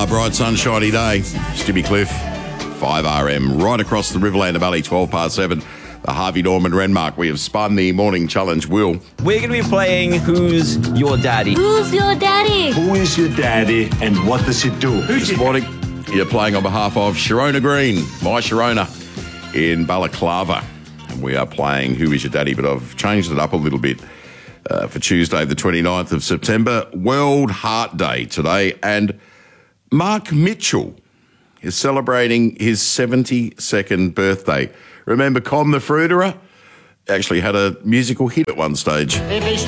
Bright sunshiny day. Stibby Cliff, 5RM, right across the Riverland Valley, 12 past 7. The Harvey Norman Renmark. We have spun the morning challenge wheel. We're going to be playing Who's Your Daddy? Who's your daddy? Who is your daddy and what does he do? This morning, you're playing on behalf of Sharona Green, my Sharona, in Balaclava. And we are playing Who is Your Daddy, but I've changed it up a little bit for Tuesday, the 29th of September, World Heart Day today. And Mark Mitchell is celebrating his 72nd birthday. Remember Con the Fruiterer? Actually had a musical hit at one stage.